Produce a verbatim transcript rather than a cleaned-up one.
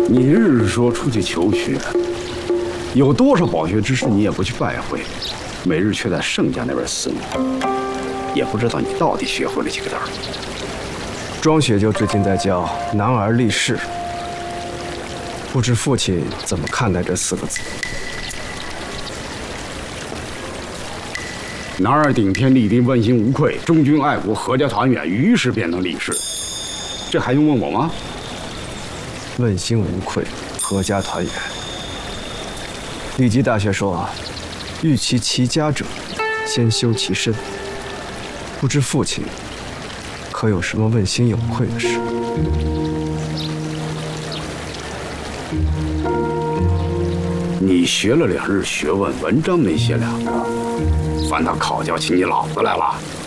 你日日说出去求学，有多少饱学之士你也不去拜会，每日却在盛家那边厮磨，也不知道你到底学会了几个字儿。 庄雪就最近在教男儿立誓，不知父亲怎么看待这四个字？ 男儿顶天立地，问心无愧，忠君爱国，阖家团圆，于是便能立誓。这还用问我吗？ 问心无愧，阖家团圆。礼记大学说，欲齐其家者，先修其身。不知父亲可有什么问心有愧的事？ 你学了两日学问，文章没写两个，反倒考教起你老子来了。